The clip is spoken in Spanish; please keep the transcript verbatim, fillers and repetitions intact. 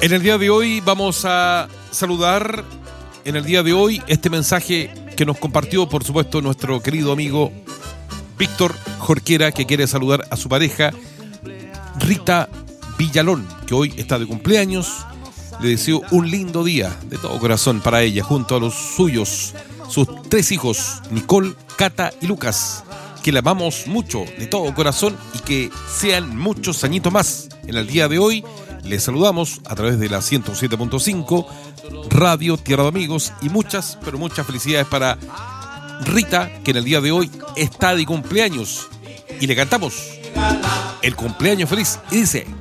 En el día de hoy vamos a saludar, en el día de hoy, este mensaje que nos compartió, por supuesto, nuestro querido amigo Víctor Jorquera, que quiere saludar a su pareja, Rita Villalón, que hoy está de cumpleaños. Le deseo un lindo día de todo corazón para ella, junto a los suyos, sus tres hijos, Nicole, Cata y Lucas, que la amamos mucho de todo corazón y que sean muchos añitos más. En el día de hoy les saludamos a través de la ciento siete punto cinco Radio Tierra de Amigos y muchas, pero muchas felicidades para Rita, que en el día de hoy está de cumpleaños, y le cantamos el cumpleaños feliz y dice: